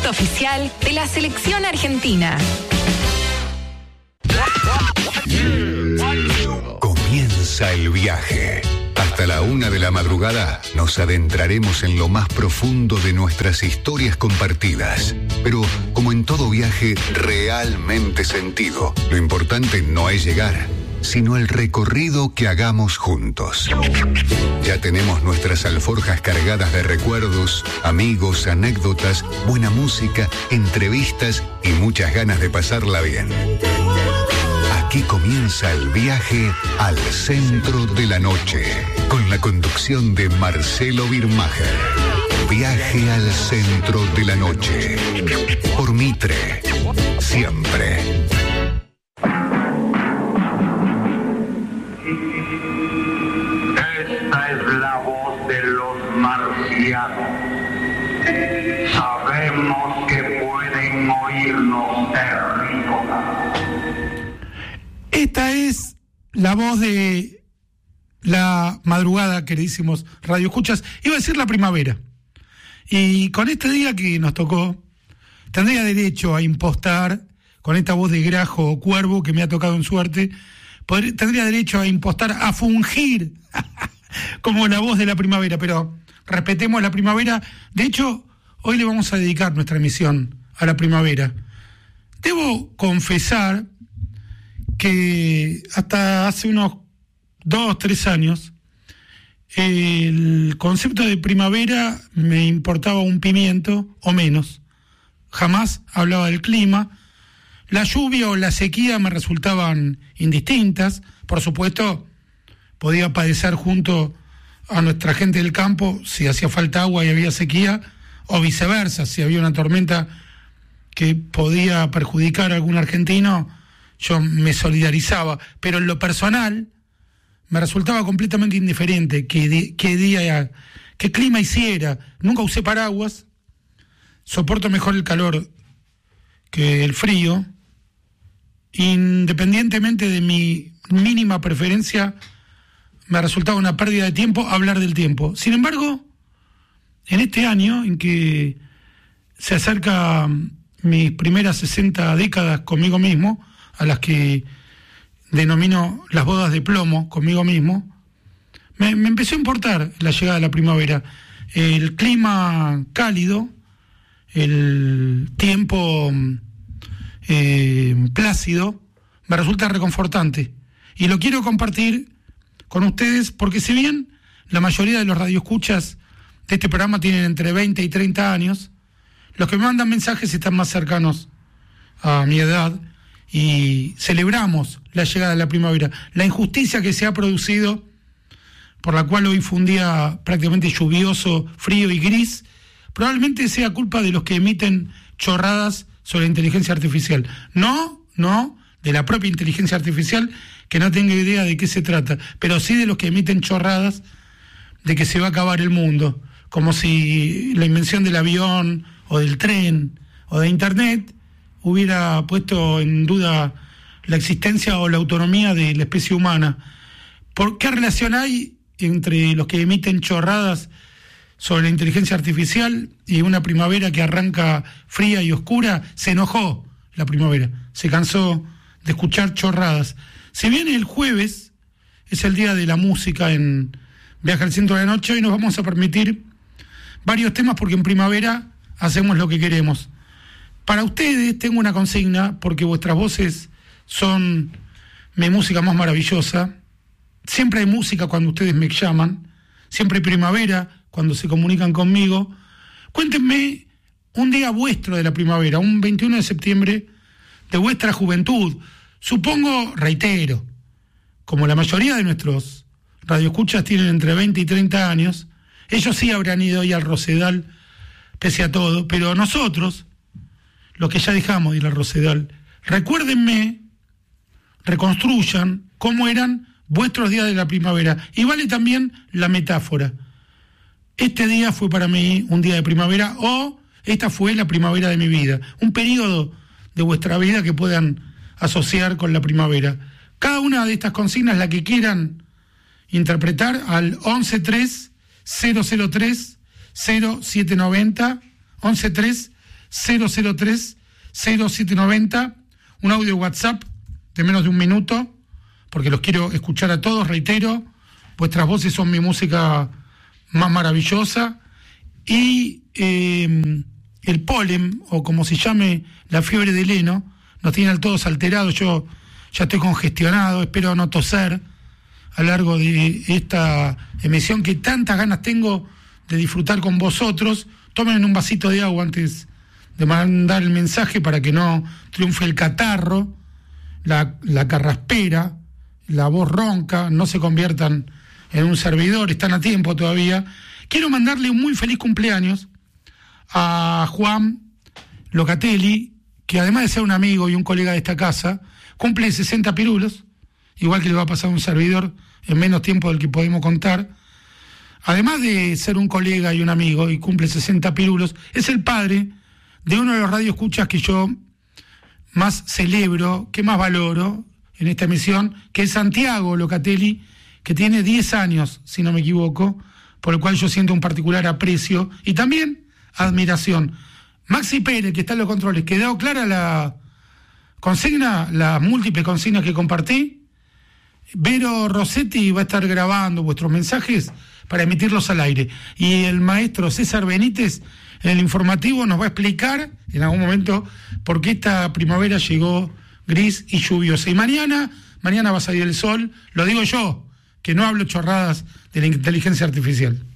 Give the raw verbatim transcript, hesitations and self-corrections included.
producto oficial de la selección argentina. Comienza el viaje. Hasta la una de la madrugada nos adentraremos en lo más profundo de nuestras historias compartidas. Pero, como en todo viaje realmente sentido, lo importante no es llegar, sino el recorrido que hagamos juntos. Ya tenemos nuestras alforjas cargadas de recuerdos, amigos, anécdotas, buena música, entrevistas y muchas ganas de pasarla bien. Aquí comienza el viaje al centro de la noche, con la conducción de Marcelo Birmacher. Viaje al centro de la noche, por Mitre, siempre. Esta es la voz de los marcianos. Sabemos que pueden oírnos terrícolas. Esta es la voz de la madrugada, queridísimos radioescuchas. Iba a decir la primavera. Y con este día que nos tocó, tendría derecho a impostar, con esta voz de grajo o cuervo que me ha tocado en suerte, podría, tendría derecho a impostar, a fungir como la voz de la primavera. Pero respetemos la primavera. De hecho, hoy le vamos a dedicar nuestra emisión a la primavera. Debo confesar que hasta hace unos dos, tres años el concepto de primavera me importaba un pimiento o menos. Jamás hablaba del clima. La lluvia o la sequía me resultaban indistintas. Por supuesto, podía padecer junto a nuestra gente del campo si hacía falta agua y había sequía, o viceversa, si había una tormenta que podía perjudicar a algún argentino, yo me solidarizaba, pero en lo personal me resultaba completamente indiferente qué, di- qué día, qué clima hiciera. Nunca usé paraguas, soporto mejor el calor que el frío, independientemente de mi mínima preferencia, me resultaba una pérdida de tiempo hablar del tiempo. Sin embargo, en este año en que se acerca mis primeras sesenta décadas conmigo mismo, a las que denomino las bodas de plomo conmigo mismo, me, me empezó a importar la llegada de la primavera. El clima cálido, el tiempo eh, plácido, me resulta reconfortante. Y lo quiero compartir con ustedes porque si bien la mayoría de los radioescuchas de este programa tienen entre veinte y treinta años, los que me mandan mensajes están más cercanos a mi edad, y celebramos la llegada de la primavera. La injusticia que se ha producido, por la cual hoy fue un día prácticamente lluvioso, frío y gris, probablemente sea culpa de los que emiten chorradas sobre la inteligencia artificial. No, no, de la propia inteligencia artificial, que no tengo idea de qué se trata, pero sí de los que emiten chorradas de que se va a acabar el mundo, como si la invención del avión o del tren o de internet hubiera puesto en duda la existencia o la autonomía de la especie humana. ¿Por qué relación hay entre los que emiten chorradas sobre la inteligencia artificial y una primavera que arranca fría y oscura? Se enojó la primavera, se cansó de escuchar chorradas. Si bien el jueves es el día de la música en Viaje al Centro de la Noche, hoy nos vamos a permitir varios temas porque en primavera hacemos lo que queremos. Para ustedes tengo una consigna, porque vuestras voces son mi música más maravillosa. Siempre hay música cuando ustedes me llaman, siempre hay primavera cuando se comunican conmigo. Cuéntenme un día vuestro de la primavera, un veintiuno de septiembre de vuestra juventud. Supongo, reitero, como la mayoría de nuestros radioescuchas tienen entre veinte y treinta años, ellos sí habrán ido hoy al Rosedal, pese a todo, pero nosotros, los que ya dejamos de ir al Rosedal, recuérdenme, reconstruyan cómo eran vuestros días de la primavera. Y vale también la metáfora. Este día fue para mí un día de primavera, o esta fue la primavera de mi vida. Un periodo de vuestra vida que puedan asociar con la primavera. Cada una de estas consignas, la que quieran interpretar, al once tres cero cero tres cero siete noventa, once tres cero cero tres, cero siete nueve cero, un audio WhatsApp de menos de un minuto, porque los quiero escuchar a todos, reitero, vuestras voces son mi música más maravillosa, y eh, el polen, o como se llame, la fiebre del heno, nos tiene a todos alterados. Yo ya estoy congestionado, espero no toser a lo largo de esta emisión que tantas ganas tengo de disfrutar con vosotros. Tomen un vasito de agua antes de mandar el mensaje para que no triunfe el catarro, la, la carraspera, la voz ronca, no se conviertan en un servidor, están a tiempo todavía. Quiero mandarle un muy feliz cumpleaños a Juan Locatelli, que además de ser un amigo y un colega de esta casa, cumple sesenta pirulos, igual que le va a pasar a un servidor en menos tiempo del que podemos contar. Además de ser un colega y un amigo y cumple sesenta pirulos, es el padre de uno de los radioescuchas que yo más celebro, que más valoro en esta emisión, que es Santiago Locatelli, que tiene diez años, si no me equivoco, por el cual yo siento un particular aprecio y también admiración. Maxi Pérez, que está en los controles, ¿quedó clara la consigna, las múltiples consignas que compartí? Vero Rossetti va a estar grabando vuestros mensajes para emitirlos al aire. Y el maestro César Benítez, en el informativo, nos va a explicar en algún momento por qué esta primavera llegó gris y lluviosa. Y mañana, mañana va a salir el sol, lo digo yo, que no hablo chorradas de la inteligencia artificial.